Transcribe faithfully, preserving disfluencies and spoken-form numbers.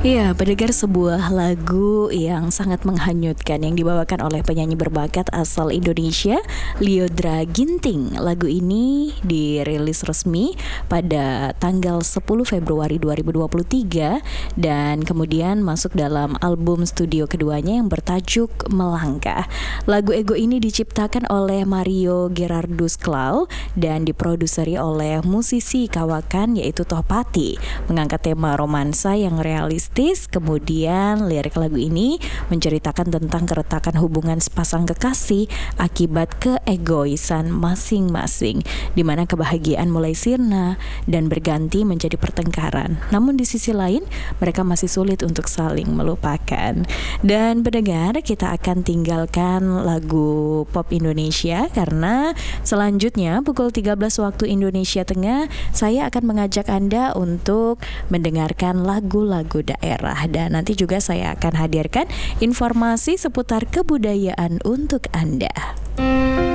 Iya, pendengar, sebuah lagu yang sangat menghanyutkan yang dibawakan oleh penyanyi berbakat asal Indonesia, Lyodra Ginting. Lagu ini dirilis resmi pada tanggal sepuluh Februari dua ribu dua puluh tiga dan kemudian masuk dalam album studio keduanya yang bertajuk Melangkah. Lagu Ego ini diciptakan oleh Mario Gerardus Klau dan diproduseri oleh musisi kawakan yaitu Tohpati, mengangkat tema romansa yang realistis. Kemudian lirik lagu ini menceritakan tentang keretakan hubungan sepasang kekasih akibat keegoisan masing-masing, di mana kebahagiaan mulai sirna dan berganti menjadi pertengkaran. Namun di sisi lain mereka masih sulit untuk saling melupakan. Dan pendengar, kita akan tinggalkan lagu pop Indonesia karena selanjutnya pukul tiga belas waktu Indonesia Tengah saya akan mengajak Anda untuk mendengarkan lagu-lagu daerah, dan nanti juga saya akan hadirkan informasi seputar kebudayaan untuk Anda.